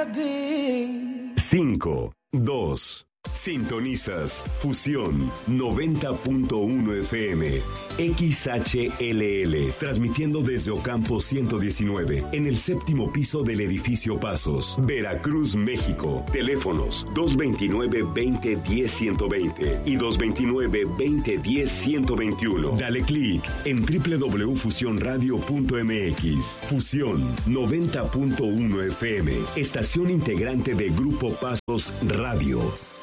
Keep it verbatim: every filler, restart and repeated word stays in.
cinco, dos. Sintonizas Fusión noventa punto uno F M, X H L L, transmitiendo desde Ocampo ciento diecinueve, en el séptimo piso del edificio Pasos, Veracruz, México. Teléfonos dos veintinueve, veinte, diez, ciento veinte y dos veintinueve, veinte, diez, ciento veintiuno. Dale clic en doble u doble u doble u punto fusión radio punto m x. Fusión noventa punto uno F M, estación integrante de Grupo Pasos Radio.